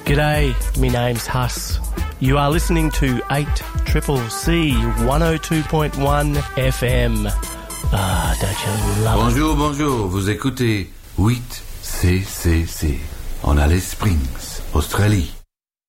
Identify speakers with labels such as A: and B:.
A: G'day, me name's Huss. You are listening to 8CCC 102.1 FM. Ah, don't you love
B: Bonjour, bonjour, vous écoutez 8CCC en Alice Springs, Australie.